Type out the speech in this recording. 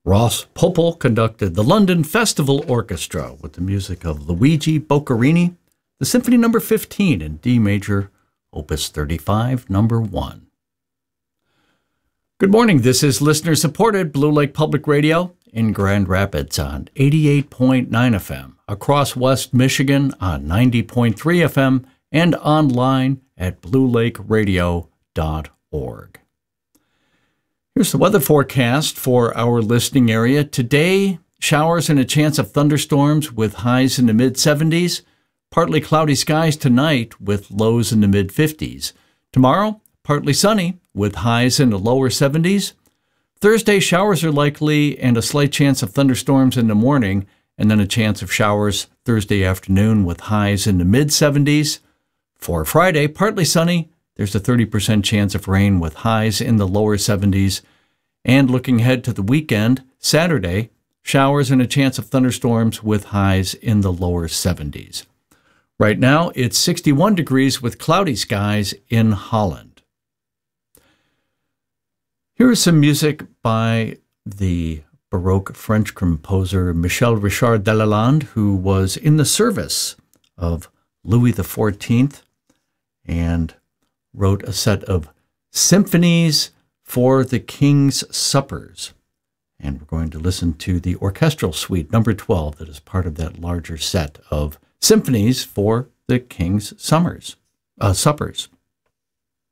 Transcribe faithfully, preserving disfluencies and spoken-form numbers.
Ross Popel conducted the London Festival Orchestra with the music of Luigi Boccherini, the Symphony Number fifteen in D major, Opus thirty-five, Number one. Good morning. This is listener-supported Blue Lake Public Radio in Grand Rapids on eighty-eight point nine F M, across West Michigan on ninety point three F M, and online at blue lake radio dot org. Here's the weather forecast for our listening area. Today, showers and a chance of thunderstorms with highs in the mid seventies. Partly cloudy skies tonight with lows in the mid fifties. Tomorrow, partly sunny with highs in the lower seventies. Thursday, showers are likely and a slight chance of thunderstorms in the morning, and then a chance of showers Thursday afternoon with highs in the mid seventies. For Friday, partly sunny. There's a thirty percent chance of rain with highs in the lower seventies. And looking ahead to the weekend, Saturday, showers and a chance of thunderstorms with highs in the lower seventies. Right now, it's sixty-one degrees with cloudy skies in Holland. Here is some music by the Baroque French composer Michel Richard Delalande, who was in the service of Louis the fourteenth and wrote a set of symphonies for the King's Suppers. And we're going to listen to the orchestral suite, number twelve, that is part of that larger set of symphonies for the King's Summers, uh, Suppers.